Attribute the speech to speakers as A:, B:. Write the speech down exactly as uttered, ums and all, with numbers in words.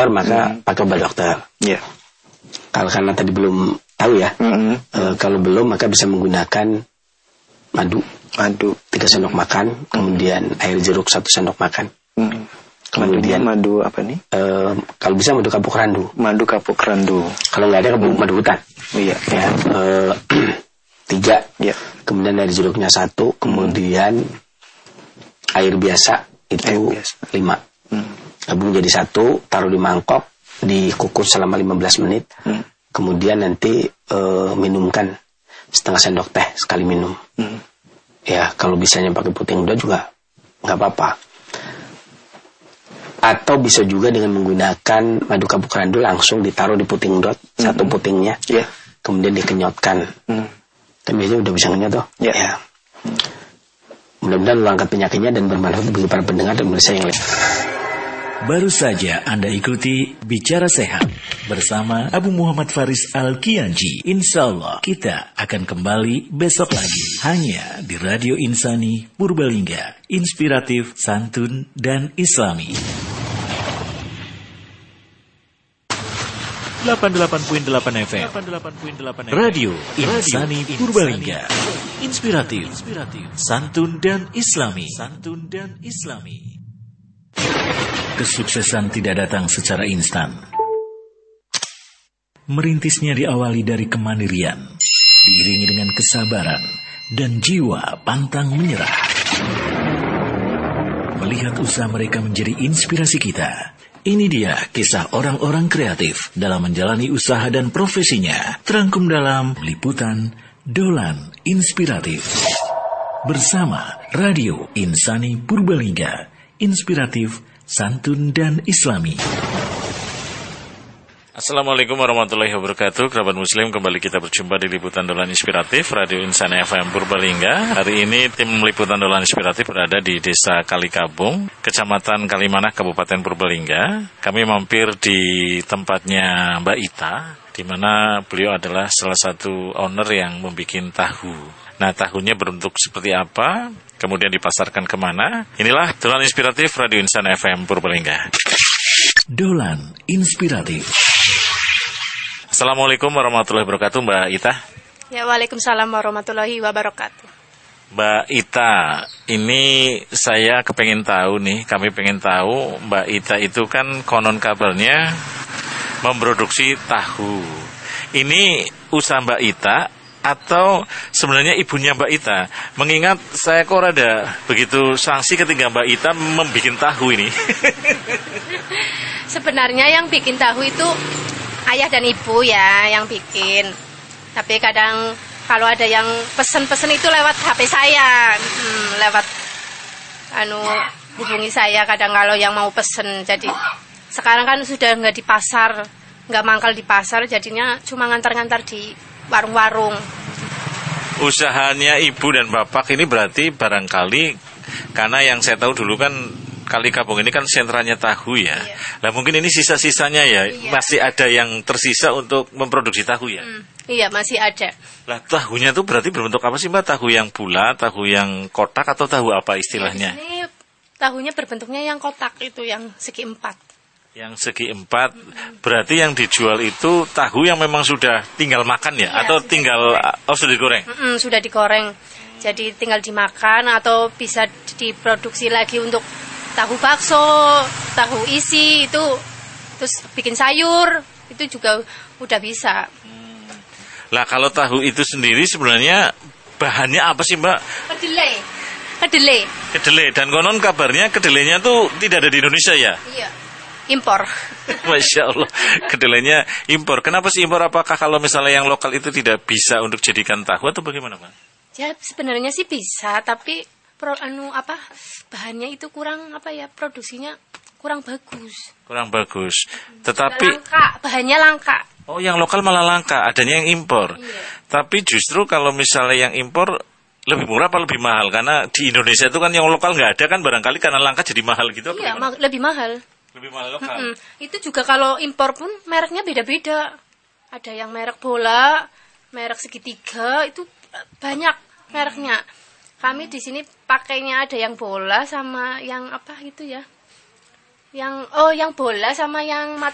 A: dokter maka hmm. pakai obat dokter.
B: Yeah.
A: Kalau karena tadi belum tahu ya, hmm. e, kalau belum maka bisa menggunakan madu, madu tiga sendok makan, hmm. kemudian air jeruk satu sendok makan. Hmm. Kemudian
B: madu apa nih?
A: E, kalau bisa madu kapuk randu.
B: Madu kapuk randu.
A: Kalau nggak ada kapuk madu hutan.
B: Iya.
A: Ya, e, tiga.
B: Yeah.
A: Kemudian air jeruknya satu. Kemudian hmm. air biasa itu air biasa. lima. Hmm. Gabung jadi satu, taruh di mangkok, dikukus selama lima belas menit. Hmm. Kemudian nanti e, minumkan setengah sendok teh sekali minum. Hmm. Ya, kalau bisanya pakai putih muda juga nggak apa-apa. Atau bisa juga dengan menggunakan madu kapuk randu langsung ditaruh di puting dot, mm-hmm. satu putingnya, yeah. kemudian dikenyotkan. Mm. Tapi aja udah bisa ngenyot toh. Yeah. Ya. Mm. Mudah-mudahan mengangkat penyakitnya dan bermanfaat bagi para pendengar dan pemirsa yang lain.
C: Baru saja Anda ikuti Bicara Sehat bersama Abu Muhammad Faris Al-Kianji. Insya Allah kita akan kembali besok lagi hanya di Radio Insani Purbalingga. Inspiratif, santun, dan islami. delapan puluh delapan koma delapan F M Radio Insani Purbalingga. Inspiratif, santun dan islami. Santun dan islami. Kesuksesan tidak datang secara instan. Merintisnya diawali dari kemandirian, diiringi dengan kesabaran dan jiwa pantang menyerah. Melihat usaha mereka menjadi inspirasi kita. Ini dia kisah orang-orang kreatif dalam menjalani usaha dan profesinya. Terangkum dalam liputan Dolan Inspiratif. Bersama Radio Insani Purbalingga. Inspiratif, santun, dan islami.
D: Assalamualaikum warahmatullahi wabarakatuh. Kerabat muslim, kembali kita berjumpa di Liputan Dolan Inspiratif Radio Insani F M Purbalingga. Hari ini tim Liputan Dolan Inspiratif berada di Desa Kalikabung, Kecamatan Kalimanah, Kabupaten Purbalingga. Kami mampir di tempatnya Mbak Ita, di mana beliau adalah salah satu owner yang membuat tahu. Nah, tahunya berbentuk seperti apa, kemudian dipasarkan kemana? Inilah Dolan Inspiratif Radio Insani F M Purbalingga.
C: Dolan Inspiratif.
D: Assalamualaikum warahmatullahi wabarakatuh, Mbak Ita.
E: Ya, waalaikumsalam warahmatullahi wabarakatuh.
D: Mbak Ita, ini saya kepengen tahu nih, kami pengen tahu Mbak Ita itu kan konon kabarnya memproduksi tahu. Ini usaha Mbak Ita atau sebenarnya ibunya Mbak Ita? Mengingat saya kok ada begitu sanksi ketika Mbak Ita membuat tahu ini.
E: Sebenarnya yang bikin tahu itu ayah dan ibu ya yang bikin. Tapi kadang kalau ada yang pesen-pesen itu lewat H P saya, hmm, lewat anu hubungi saya kadang kalau yang mau pesen. Jadi sekarang kan sudah nggak di pasar, nggak mangkal di pasar, jadinya cuma ngantar-ngantar di warung-warung.
D: Usahanya ibu dan bapak ini berarti barangkali, karena yang saya tahu dulu kan Kalikabung ini kan sentranya tahu ya. Iya. Nah mungkin ini sisa-sisanya ya, iya. Masih ada yang tersisa untuk memproduksi tahu ya. Hmm,
E: iya masih ada.
D: Lah tahunya itu berarti berbentuk apa sih Mbak? Tahu yang bulat, tahu yang kotak, atau tahu apa istilahnya?
E: Ya, ini tahunya berbentuknya yang kotak itu, yang segi empat. Yang
D: segi empat, hmm. Berarti yang dijual itu tahu yang memang sudah tinggal makan ya? Iya, atau tinggal, digoreng. Oh sudah digoreng?
E: Hmm, sudah digoreng, jadi tinggal dimakan atau bisa diproduksi lagi untuk tahu bakso, tahu isi itu, terus bikin sayur, itu juga udah bisa.
D: Hmm. Lah kalau tahu itu sendiri sebenarnya bahannya apa sih Mbak?
E: Kedelai, kedelai.
D: Kedelai, dan konon kabarnya kedelainya tuh tidak ada di Indonesia ya?
E: Iya, impor.
D: Masya Allah, kedelainya impor. Kenapa sih impor? Apakah kalau misalnya yang lokal itu tidak bisa untuk jadikan tahu atau bagaimana Mbak?
E: Ya sebenarnya sih bisa, tapi Pro, anu apa bahannya itu kurang apa ya, produksinya kurang bagus.
D: Kurang bagus. Tetapi
E: langka, bahannya langka.
D: Oh, yang lokal malah langka, adanya yang impor.
E: Iya.
D: Tapi justru kalau misalnya yang impor lebih murah apa lebih mahal? Karena di Indonesia itu kan yang lokal nggak ada kan, barangkali karena langka jadi mahal gitu.
E: Iya, ma- lebih mahal.
D: Lebih mahal lokal.
E: Mm-mm. Itu juga kalau impor pun mereknya beda-beda. Ada yang merek bola, merek segitiga, itu banyak mereknya. Kami di sini pakainya ada yang bola sama yang apa gitu ya. Yang oh yang bola sama yang mat